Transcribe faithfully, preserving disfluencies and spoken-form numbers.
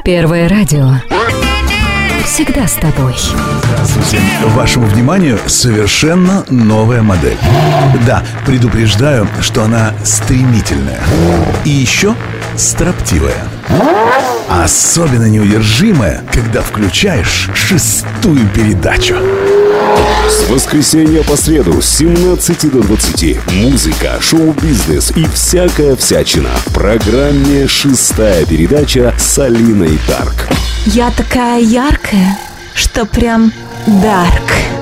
Первое радио. Всегда с тобой. Здравствуйте. Вашему вниманию совершенно новая модель. Да, предупреждаю, что она стремительная. И еще строптивая. Особенно неудержимая, когда включаешь шестую передачу. С воскресенья по среду с семнадцати до двадцати. Музыка, шоу-бизнес и всякая всячина. В программе «Шестая передача» с Алиной Дарк. Я такая яркая, что прям дарк.